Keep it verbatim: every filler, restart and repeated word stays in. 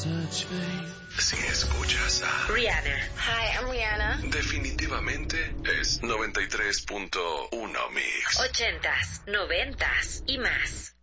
Si escuchas a Rihanna. Hi, I'm Rihanna. definitivamente es noventa y tres punto uno Mix. Ochentas, noventas y más.